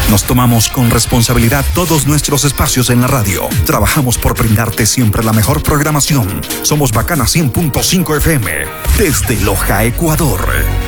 Nos tomamos con responsabilidad todos nuestros espacios en la radio. Trabajamos por brindarte siempre la mejor programación. Somos Bacana 100.5 FM, desde Loja, Ecuador.